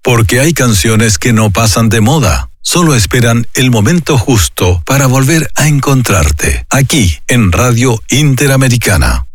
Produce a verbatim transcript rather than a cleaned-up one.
Porque hay canciones que no pasan de moda. Solo esperan el momento justo para volver a encontrarte. Aquí, en Radio Interamericana.